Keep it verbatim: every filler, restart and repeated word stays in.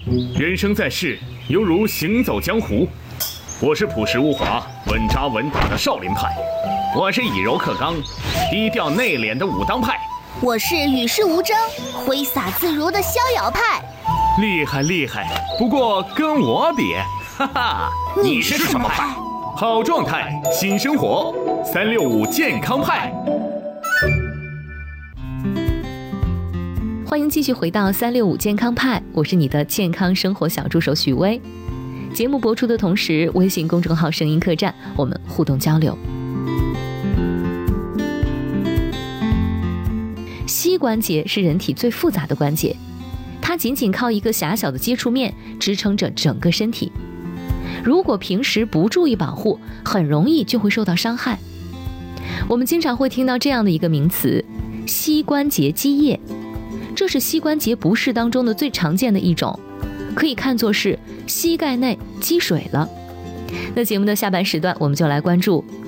人生在世，犹如行走江湖。我是朴实无华、稳扎稳打的少林派，我是以柔克刚、低调内敛的武当派， 我是与世无争、挥洒自如的逍遥派。 厉害厉害，不过跟我比，哈哈， 你是什么派？ 好状态，新生活，三六五健康派。 欢迎继续回到三六五健康派，我是你的健康生活小助手许巍。节目播出的同时，微信公众号声音客栈，我们互动交流。膝关节是人体最复杂的关节，它仅仅靠一个狭小的接触面支撑着整个身体。如果平时不注意保护，很容易就会受到伤害。我们经常会听到这样的一个名词：膝关节积液。这是膝关节不适当中的最常见的一种，可以看作是膝盖内积水了。那节目的下半时段，我们就来关注